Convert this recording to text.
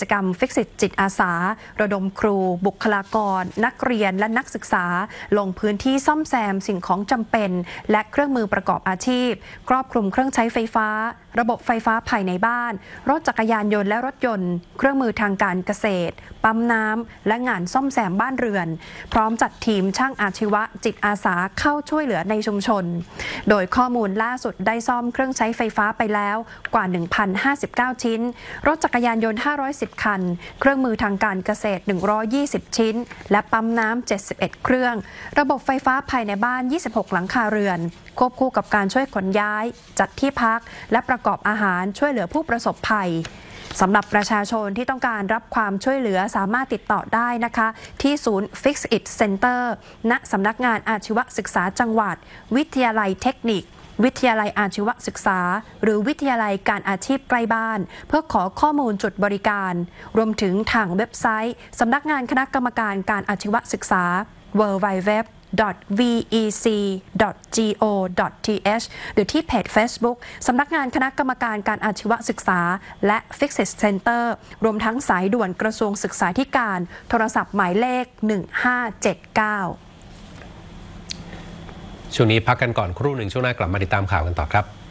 จกรรมฟิกซิตจิตอาสาระดมครูบุคลากรนักเรียนและนักศึกษาลงพื้นที่ซ่อมแซมสิ่งของจำเป็นและเครื่องมือประกอบอาชีพครอบคลุมเครื่องใช้ไฟฟ้าระบบไฟฟ้าภายในบ้านรถจักรยานยนต์และรถยนต์เครื่องมือทางการเกษตรปั๊มน้ำและงานซ่อมแซมบ้านเรือนพร้อมจัดทีมช่างอาชีวะจิตอาสาเข้าช่วยเหลือในชุมชนโดยข้อมูลล่าสุดได้ซ่อมเครื่องใช้ไฟฟ้าไปแล้วกว่า 1,059 ชิ้นรถจักรยานยนต์510คันเครื่องมือทางการเกษตร120ชิ้นและปั๊มน้ำ71เครื่องระบบไฟฟ้าภายในบ้าน26หลังคาเรือนควบคู่กับการช่วยขนย้ายจัดที่พักและประกอบอาหารช่วยเหลือผู้ประสบภัยสำหรับประชาชนที่ต้องการรับความช่วยเหลือสามารถติดต่อได้นะคะที่ศูนย์ Fix It Center ณสำนักงานอาชีวศึกษาจังหวัดวิทยาลัยเทคนิควิทยาลัยอาชีวศึกษาหรือวิทยาลัยการอาชีพใกล้บ้านเพื่อขอข้อมูลจุดบริการรวมถึงทางเว็บไซต์สำนักงานคณะกรรมการการอาชีวศึกษา www.vec.go.th หรือที่เพจ Facebook สำนักงานคณะกรรมการการอาชีวศึกษาและ Fix It Center รวมทั้งสายด่วนกระทรวงศึกษาธิการโทรศัพท์หมายเลข 1579 ช่วงนี้พักกันก่อนครู่หนึ่งช่วงหน้ากลับมาติดตามข่าวกันต่อครับ